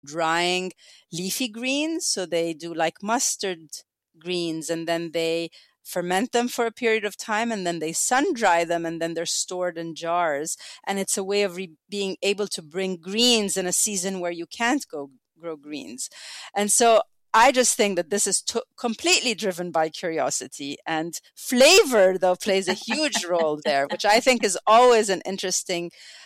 drying leafy greens. So they do like mustard greens, and then they ferment them for a period of time, and then they sun dry them, and then they're stored in jars. And it's a way of being able to bring greens in a season where you can't go grow greens. And so I just think that this is completely driven by curiosity, and flavor, though, plays a huge role there, which I think is always an interesting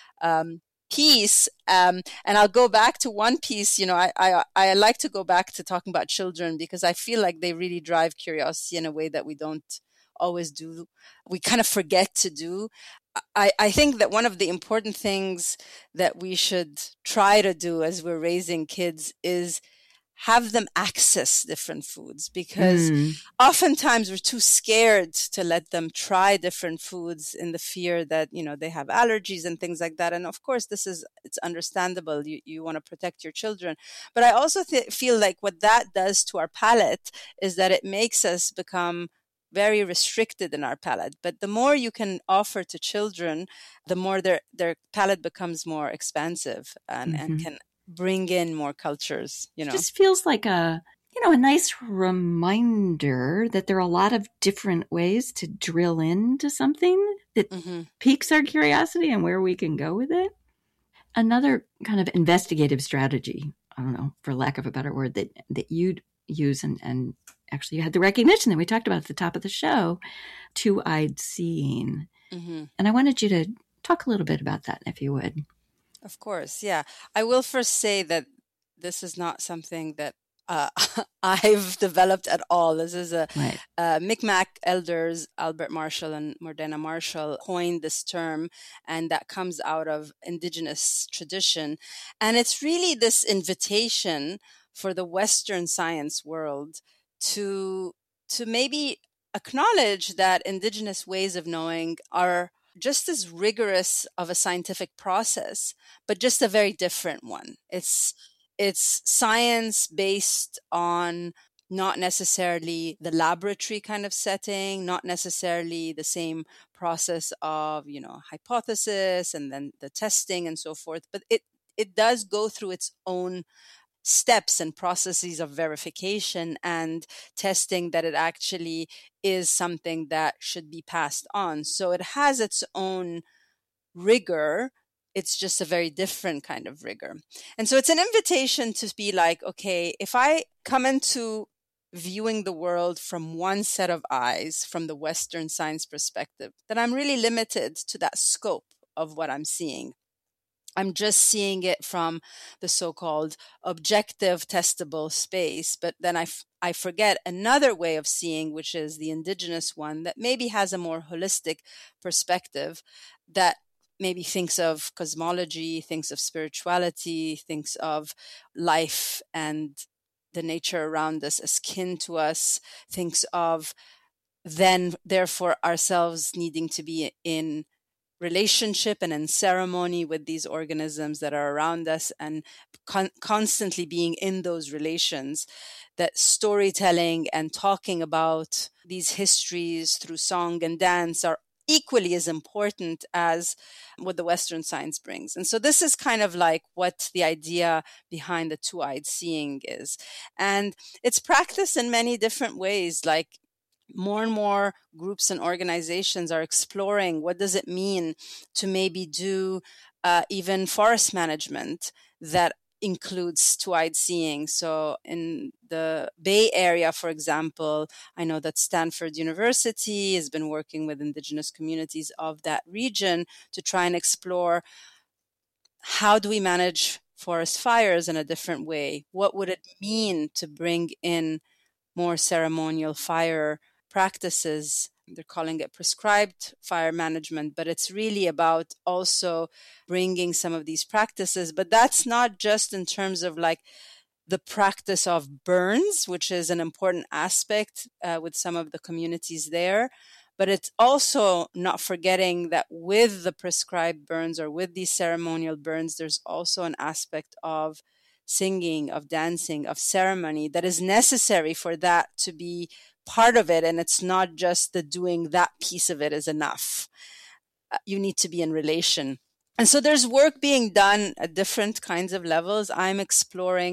piece. And I'll go back to one piece. I like to go back to talking about children, because I feel like they really drive curiosity in a way that we don't always do. We kind of forget to do. I think that one of the important things that we should try to do as we're raising kids is have them access different foods, because oftentimes we're too scared to let them try different foods in the fear that, they have allergies and things like that. And of course, it's understandable. You want to protect your children. But I also feel like what that does to our palate is that it makes us become very restricted in our palate. But the more you can offer to children, the more their palate becomes more expansive and can bring in more cultures. It just feels like a nice reminder that there are a lot of different ways to drill into something that piques our curiosity and where we can go with it. Another kind of investigative strategy, I don't know, for lack of a better word, that you'd use, and actually you had the recognition that we talked about at the top of the show, two-eyed seeing. And I wanted you to talk a little bit about that, if you would. Of course, yeah. I will first say that this is not something that I've developed at all. This is Micmac elders, Albert Marshall and Mordena Marshall, coined this term, and that comes out of indigenous tradition. And it's really this invitation for the Western science world to maybe acknowledge that indigenous ways of knowing are just as rigorous of a scientific process, but just a very different one. It's science based on not necessarily the laboratory kind of setting, not necessarily the same process of, hypothesis and then the testing and so forth, but it does go through its own steps and processes of verification and testing that it actually is something that should be passed on. So it has its own rigor. It's just a very different kind of rigor. And so it's an invitation to be like, okay, if I come into viewing the world from one set of eyes, from the Western science perspective, then I'm really limited to that scope of what I'm seeing. I'm just seeing it from the so-called objective testable space. But then I forget another way of seeing, which is the indigenous one, that maybe has a more holistic perspective, that maybe thinks of cosmology, thinks of spirituality, thinks of life and the nature around us as kin to us, thinks of then, therefore, ourselves needing to be in relationship and in ceremony with these organisms that are around us, and constantly being in those relations. That storytelling and talking about these histories through song and dance are equally as important as what the Western science brings. And so this is kind of like what the idea behind the two-eyed seeing is. And it's practiced in many different ways. Like, more and more groups and organizations are exploring what does it mean to maybe do even forest management that includes two-eyed seeing. So in the Bay Area, for example, I know that Stanford University has been working with indigenous communities of that region to try and explore how do we manage forest fires in a different way? What would it mean to bring in more ceremonial fire practices? They're calling it prescribed fire management, but it's really about also bringing some of these practices. But that's not just in terms of like the practice of burns, which is an important aspect with some of the communities there. But it's also not forgetting that with the prescribed burns or with these ceremonial burns, there's also an aspect of singing, of dancing, of ceremony that is necessary for that to be part of it. And it's not just the doing that piece of it is enough. You need to be in relation. And so there's work being done at different kinds of levels. I'm exploring